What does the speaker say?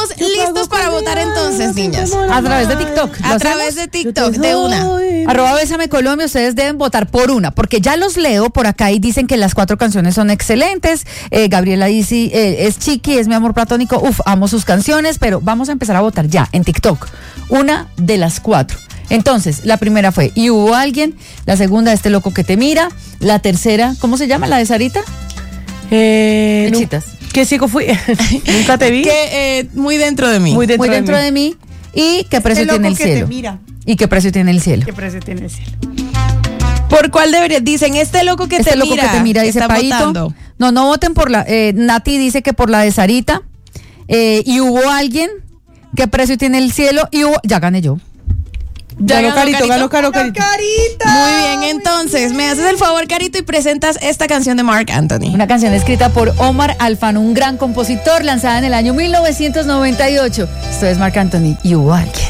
Estamos listos para votar entonces, niñas. A través de TikTok. A través de TikTok, de una. @Bésame Colombia, ustedes deben votar por una, porque ya los leo por acá y dicen que las 4 canciones son excelentes. Gabriela dice, es chiqui, es mi amor platónico, amo sus canciones, pero vamos a empezar a votar ya en TikTok. Una de las 4. Entonces, la primera fue Y hubo alguien, la segunda, Este loco que te mira, la tercera, ¿cómo se llama? ¿La de Sarita? Lechitas. ¿Qué ciego fui? Nunca te vi. Que muy dentro de mí. Muy dentro de mí. ¿Y qué precio tiene el cielo? ¿Y qué precio tiene el cielo? ¿Qué precio tiene el cielo? ¿Por cuál debería? Dicen, este loco que te mira, dice Paito. No voten por la... Nati dice que por la de Sarita. Y hubo alguien. ¿Qué precio tiene el cielo? Y hubo... Ya gané yo. Ganó Carito. Muy bien, entonces, me haces el favor, Carito, y presentas esta canción de Marc Anthony. Una canción escrita por Omar Alfano, un gran compositor, lanzada en el año 1998. Esto es Marc Anthony y hubo alguien.